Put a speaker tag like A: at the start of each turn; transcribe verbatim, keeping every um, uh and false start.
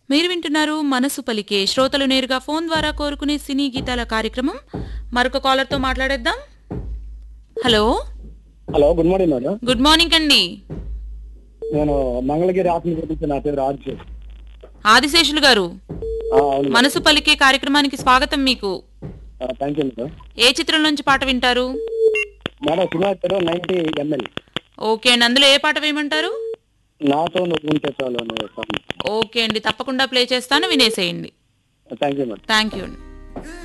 A: మీరు వింటున్నారు మనసు పలికే శ్రోతలు నేరుగా ఫోన్ ద్వారా కోరుకునే సినీ గీతాల కార్యక్రమం. మరొక కాలర్తో మాట్లాడేద్దాం. Hello
B: hello, good morning madam.
A: Good morning అండి.
B: నేను మంగళగిరి ఆత్మకూరు నుంచి, నా పేరు రాజ్.
A: ఆదిశేషులు గారు,
B: ఆ, అవును మేడం.
A: మనసు పలికే కార్యక్రమానికి స్వాగతం. మీకు
B: ఆ, థ్యాంక్ యూ మేడం.
A: ఏ చిత్రం నుంచి పాట వింటారు?
B: మేడం, సినిమా పేరు నైన్టీ ఎంఎల్.
A: ఓకే అండి, అందులో ఏ పాట వేయమంటారు?
B: నాతో నువ్వు ఉంటే చాలు అనే సాంగ్.
A: ఓకే అండి, తప్పకుండా ప్లే చేస్తాను, వినేసేయండి.
B: Thank you madam.
A: Thank you అండి.